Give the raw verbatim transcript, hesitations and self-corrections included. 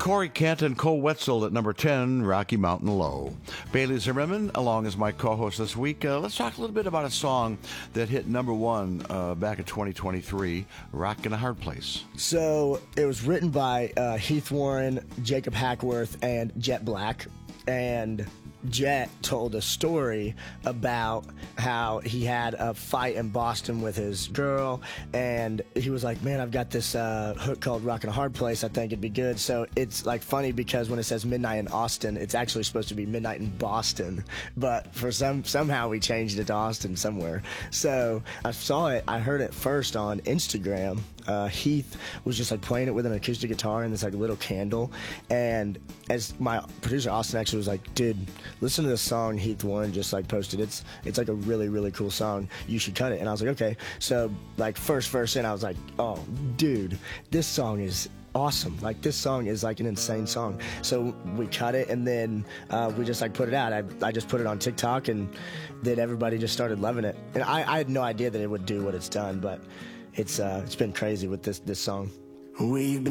Corey Kent and Cole Wetzel at number ten, Rocky Mountain Low. Bailey Zimmerman, along as my co-host this week. Uh, let's talk a little bit about a song that hit number one uh, back in twenty twenty-three, Rock in a Hard Place. So it was written by uh, Heath Warren, Jacob Hackworth, and Jet Black. And Jet told a story about how he had a fight in Boston with his girl, and he was like, man, I've got this uh, hook called Rockin' a Hard Place. I think it'd be good. So it's like funny because when it says midnight in Austin, it's actually supposed to be midnight in Boston, but for some somehow we changed it to Austin somewhere. So I saw it, I heard it first on Instagram. Uh, Heath was just like playing it with an acoustic guitar and this like little candle, and as my producer Austin actually was like, dude, listen to this song Heath Warren just like posted. It's it's like a really really cool song. You should cut it. And I was like, okay. So like first verse in, I was like, oh dude, this song is awesome. Like this song is like an insane song. So we cut it, and then uh, we just like put it out. I I just put it on TikTok, and then everybody just started loving it. And I, I had no idea that it would do what it's done, but it's uh, it's been crazy with this this song. We've been